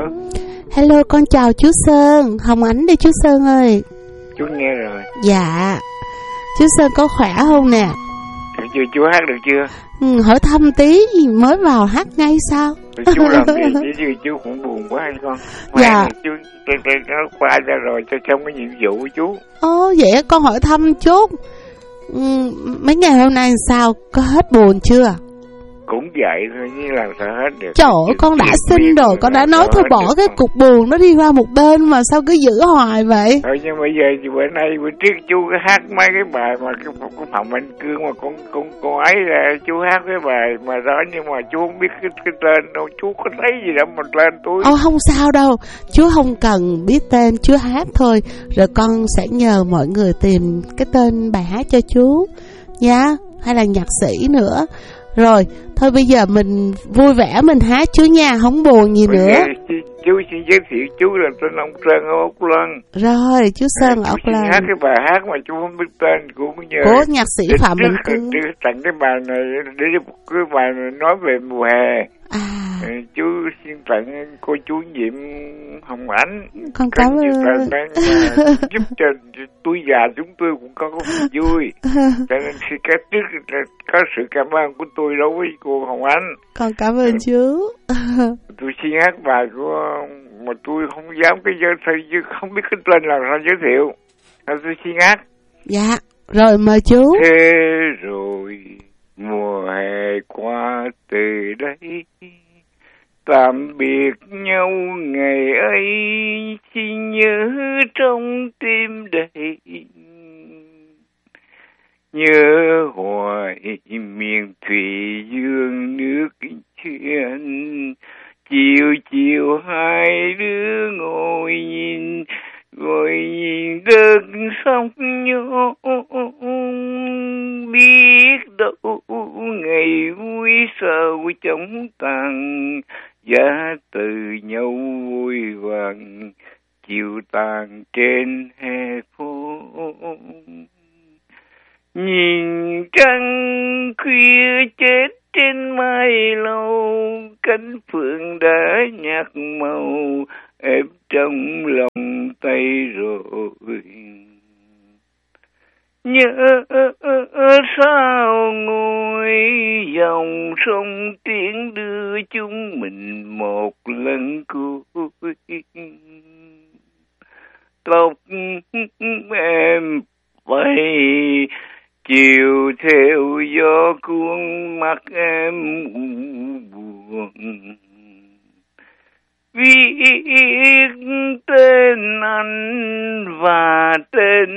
Alo. Hello, con chào chú Sơn. Hồng Ánh đây chú Sơn ơi. Chú nghe rồi. Dạ. Chú Sơn có khỏe không nè? Chú hát được chưa? Hỏi thăm tí, mới vào hát ngay sao? Chú làm gì chứ chú cũng buồn quá hay con? Dạ. Chú nó qua ra rồi cho xong cái nhiệm vụ của chú. Ồ, vậy con hỏi thăm chút. Mấy ngày hôm nay sao? Có hết buồn chưa? Cũng vậy thôi, như làm sao hết được. Trời ơi, con đã xin rồi, con đã nói thôi bỏ cái cục buồn nó đi qua một bên mà sao cứ giữ hoài vậy? Thôi nhưng bây giờ bữa nay bữa trước chú cứ hát mấy cái bài mà cái Phạm Anh Cương mà con ấy là chú hát cái bài mà đó, nhưng mà chú không biết cái tên đâu, chú có thấy gì đâu mà tên tôi. Không sao đâu, chú không cần biết tên, chú hát thôi. Rồi con sẽ nhờ mọi người tìm cái tên bài hát cho chú nha, hay là nhạc sĩ nữa. Rồi, thôi bây giờ mình vui vẻ mình hát chú nha, không buồn gì nữa. Chú xin giới thiệu chú là tên ông Sơn ở Úc Lân. Rồi, chú Sơn ở Úc Lân. Chú hát cái bài hát mà chú không biết tên cũng nhờ. Của nhạc sĩ Phạm Minh Cương. Tặng cái bài này để cái bài này nói về mùa hè. Chú xin tặng cô chú Nhiệm Hồng Ánh. Con cảm ơn. Giúp cho tôi già chúng tôi cũng có phần vui. Cho nên khi cái trước có sự cảm ơn của tôi đối với cô Hồng Ánh. Con cảm ơn chú. Tôi xin hát bài của mà tôi không dám cái chứ không biết cái tên là sao giới thiệu. Tôi xin hát. Dạ, rồi mời chú. Thế rồi mùa hè qua từ đây, tạm biệt nhau ngày ấy, chỉ nhớ trong tim đầy. Nhớ hoài miền thủy dương nước chuyện, chiều chiều hai đứa ngồi nhìn đất sông nhô, biết đâu ngày vui sầu chống tàn, giá từ nhau vui vàng chiều tàn trên hè phố. Nhìn trăng khuya chết trên mái lầu, cánh phượng đã nhạt màu ép trong lòng tay rồi. Nhớ sao ngồi dòng sông tiếng đưa chúng mình một lần cuối. Tóc em bay chiều theo gió cuốn, mắt em buồn. Viết tên anh và tên